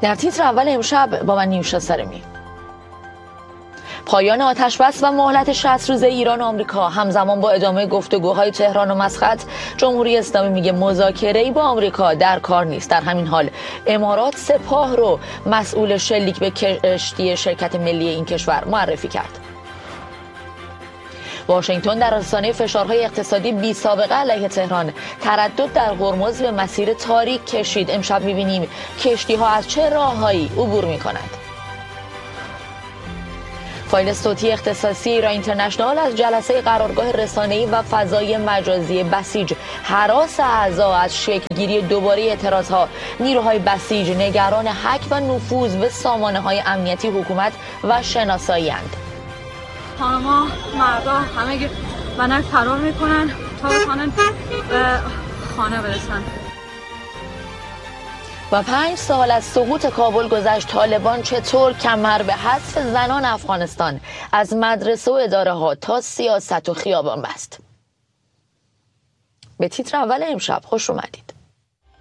در تیتر اول امشب با من نیوشا سرمی. پایان آتش‌بس و مهلت 60 روزه ایران و آمریکا همزمان با ادامه گفتگوهای تهران و مسقط، جمهوری اسلامی میگه مذاکره‌ای با آمریکا در کار نیست. در همین حال امارات سپاه رو مسئول شلیک به کشتی شرکت ملی این کشور معرفی کرد. واشنگتن در آستانه فشارهای اقتصادی بی سابقه علیه تهران تردد در هرمز به مسیر تاریک کشید. امشب می‌بینیم کشتی‌ها از چه راههایی عبور می‌کنند. فایل صوتی اختصاصی ایران اینترنشنال از جلسه قرارگاه رسانه‌ای و فضای مجازی بسیج هراس اعضا از شکل‌گیری دوباره اعتراضها. نیروهای بسیج نگران حک و نفوذ به سامانه‌های امنیتی حکومت و شناسایی‌اند. خانما مردا همه بنک فرار میکنن تا بتونن به خانه برسن. و 5 سال از سقوط کابل گذشت، طالبان چطور کمر به حذف زنان افغانستان از مدرسه و اداره ها تا سیاست و خیابان بست؟ به تیتر اول امشب خوش اومدید.